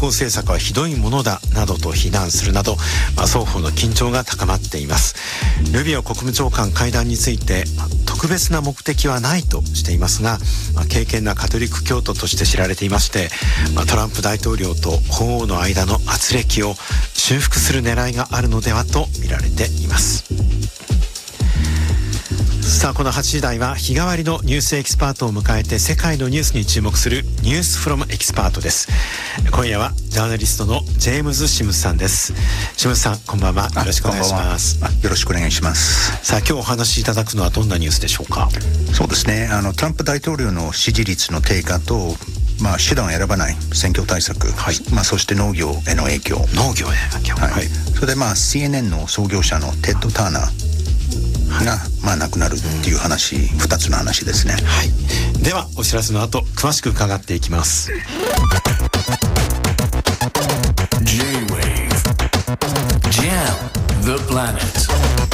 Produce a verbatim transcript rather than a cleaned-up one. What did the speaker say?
抗政策はひどいものだなどと非難するなど、まあ、双方の緊張が高まっています。ルビオ国務長官会談について、まあ、特別な目的はないとしていますが、まあ、敬虔なカトリック教徒として知られていまして、まあ、トランプ大統領と法王の間の軋轢を修復する狙いがあるのではと見られています。さあ、このはちじ台は日替わりのニュースエキスパートを迎えて世界のニュースに注目するニュースフロムエキスパートです。今夜はジャーナリストのジェームズ・シムズさんです。シムズさん、こんばんは。よろしくお願いします。 よろしくお願いします。 さあ、今日お話しいただくのはどんなニュースでしょうか。 そうですね、あのトランプ大統領の支持率の低下と、まあ、手段を選ばない選挙対策、はい、まあ、そして農業への影響農業への影響、 はいはい、それで、まあ、シーエヌエヌ の創業者のテッド・ターナーが、まあ、亡くなるっていう話、うん、ふたつの話ですね。 はい、ではお知らせの後詳しく伺っていきます。 J-Wave Jam the Planet